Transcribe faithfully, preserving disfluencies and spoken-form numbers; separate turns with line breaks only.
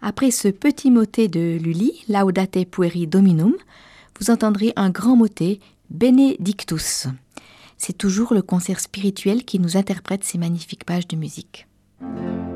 Après ce petit motet de Lully, Laudate pueri Dominum, vous entendrez un grand motet, Benedictus. C'est toujours le concert spirituel qui nous interprète ces magnifiques pages de musique.